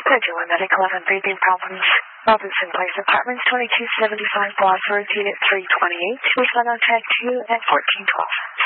Pendulum Medic 11 breathing problems. Robinson Place Apartments 2275 Bosworth Unit 328. Respond on tag 2 at 1412.